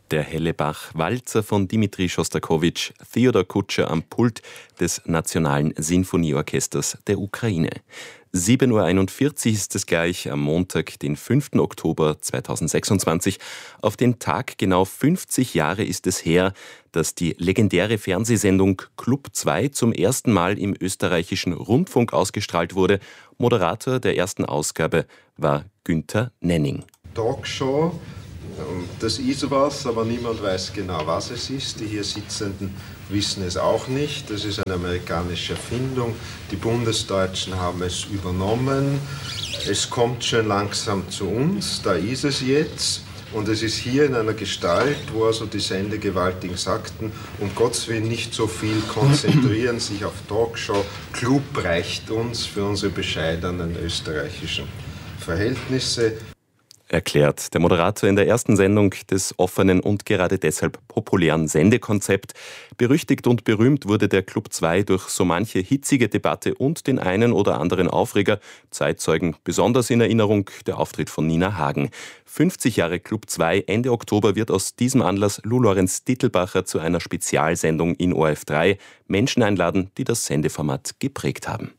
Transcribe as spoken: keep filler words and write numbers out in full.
Der helle Bach-Walzer von Dimitri Schostakowitsch, Theodor Kutscher am Pult des Nationalen Sinfonieorchesters der Ukraine. sieben Uhr einundvierzig ist es gleich am Montag, den fünften Oktober zweitausendsechsundzwanzig. Auf den Tag genau fünfzig Jahre ist es her, dass die legendäre Fernsehsendung Club zwei zum ersten Mal im österreichischen Rundfunk ausgestrahlt wurde. Moderator der ersten Ausgabe war Günther Nenning. Talkshow. Das ist was, aber niemand weiß genau, was es ist. Die hier Sitzenden wissen es auch nicht. Das ist eine amerikanische Erfindung. Die Bundesdeutschen haben es übernommen. Es kommt schön langsam zu uns. Da ist es jetzt. Und es ist hier in einer Gestalt, wo also die Sendegewaltigen sagten, um Gottes Willen nicht so viel konzentrieren, sich auf Talkshow. Club reicht uns für unsere bescheidenen österreichischen Verhältnisse. Erklärt der Moderator in der ersten Sendung des offenen und gerade deshalb populären Sendekonzept. Berüchtigt und berühmt wurde der Club zwei durch so manche hitzige Debatte und den einen oder anderen Aufreger. Zeitzeugen besonders in Erinnerung der Auftritt von Nina Hagen. fünfzig Jahre Club zwei, Ende Oktober wird aus diesem Anlass Lou Lorenz Dittelbacher zu einer Spezialsendung in O R F drei Menschen einladen, die das Sendeformat geprägt haben.